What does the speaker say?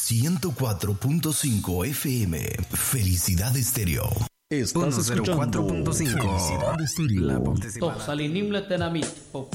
104.5 FM. Felicidad Estéreo. Estás escuchando 104.5. Felicidad Estéreo. Toh, salinim la tenamit.